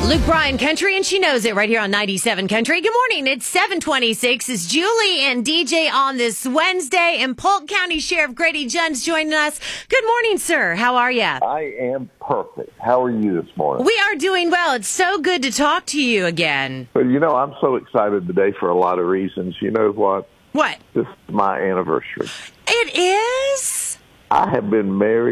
Luke Bryan Country, and she knows it right here on 97 Country. Good morning. It's 7:26. It's Julie and DJ on this Wednesday, and Polk County Sheriff Grady Junn's joining us. Good morning, sir. How are you? I am perfect. How are you this morning? We are doing well. It's so good to talk to you again. But I'm so excited today for a lot of reasons. You know what? What? This is my anniversary. It is? I have been married